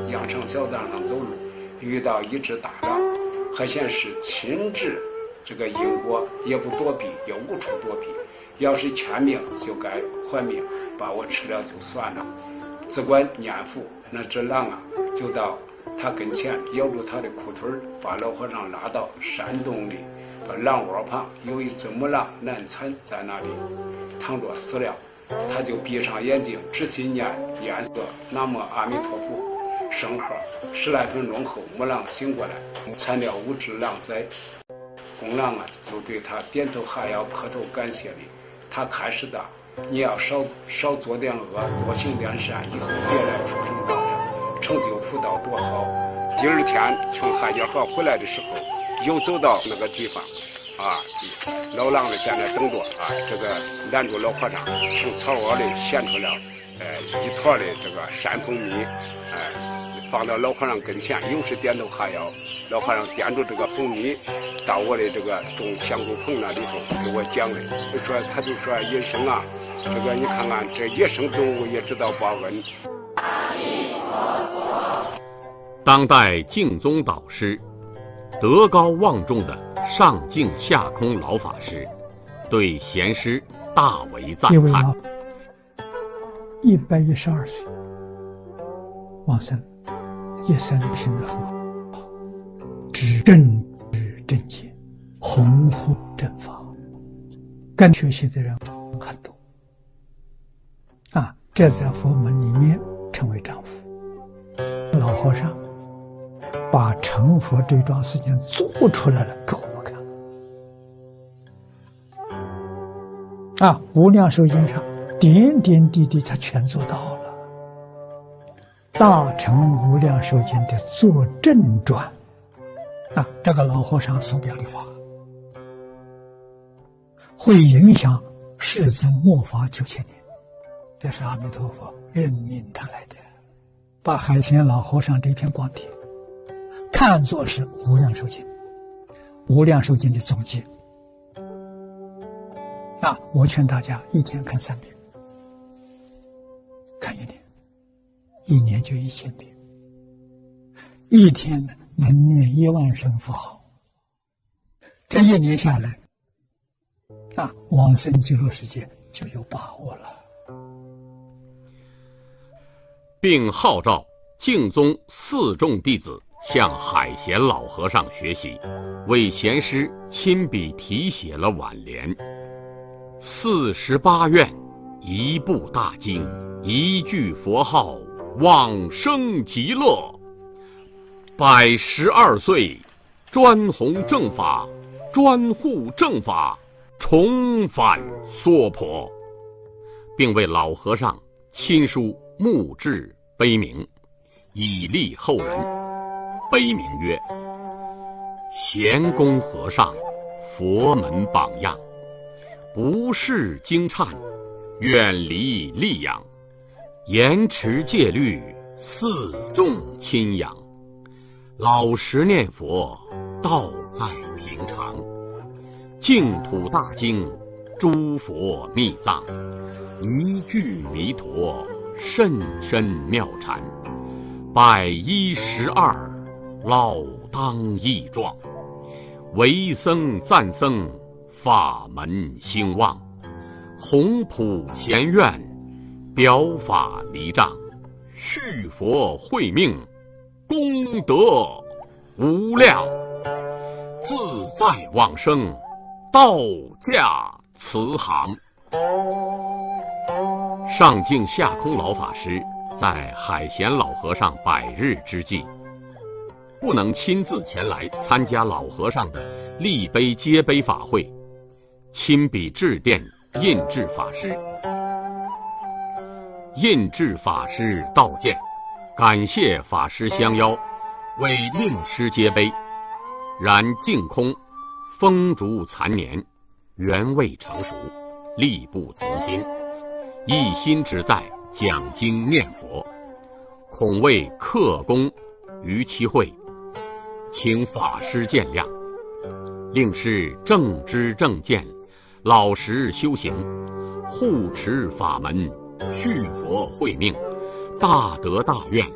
阳城小道上走路，遇到一只大狼，还先是亲至这个英国，也不躲避，也无处躲避。要是欠命就该还命，把我吃了就算了。只管念佛，那只狼啊，就到他跟前咬住他的裤腿，把老和尚拉到山洞里。狼窝旁有一只母狼难产在那里躺着死了，他就闭上眼睛，仔细念诵南无阿弥陀佛圣号。10来分钟后，母狼醒过来，惨了5只狼崽。公狼啊，就对他点头哈腰，磕头感谢礼。他开始的，你要少做点恶，多行点善，以后别来畜生道了，成就福道多好。第2天从海家河回来的时候，又走到那个地方，老狼呢在那等着这个拦住老和尚，从草窝里衔出了一坨的这个山蜂蜜，放到老和尚跟前，又是点头哈腰。老和尚掂住这个蜂蜜，到我的这个种香菇棚那里头给我讲的，他就说野生啊，这个你看看这野生动物也知道报恩。 当代净宗导师、德高望重的上净下空老法师，对贤师大为赞叹。 112岁往生，一生品德很好，知正知正见，弘护正法，跟学习的人很多这在佛门里面称为丈夫。老和尚把成佛这桩事情做出来了给我们看无量寿经上点点滴滴他全做到了。大乘无量寿经的作证传这个老和尚所表的法会影响世尊末法9000年，这是阿弥陀佛任命他来的，把海贤老和尚这篇光碟看作是无量寿经，无量寿经的总结我劝大家一天看3遍，看1年，1年就1000遍，一天能念1万声佛号，这1年下来往生极乐世界就有把握了。 并号召净宗4众弟子向海贤老和尚学习，为贤师亲笔题写了挽联：48愿，一部大经，一句佛号，往生极乐。112岁，专弘正法，专护正法，重返娑婆，并为老和尚亲书墓志碑铭，以励后人。碑铭曰：贤公和尚，佛门榜样，不事经忏，远离戾养，严持戒律，4众亲养，老实念佛，道在平常，净土大经，诸佛密藏，一句弥陀，甚深妙禅，112老当益壮，为僧赞僧，法门兴旺，弘普贤愿，表法离障，续佛慧命，功德无量，自在往生，道驾慈航。上净下空老法师在海贤老和尚100日之际，不能亲自前来参加老和尚的立碑接碑法会，亲笔致电印制法师。印制法师道见，感谢法师相邀，为令师接碑，然净空风烛残年，原未成熟，力不从心，一心只在讲经念佛，恐为克功于其会，请法师见谅。令师正知正见，老实修行，护持法门，续佛慧命，大德大愿，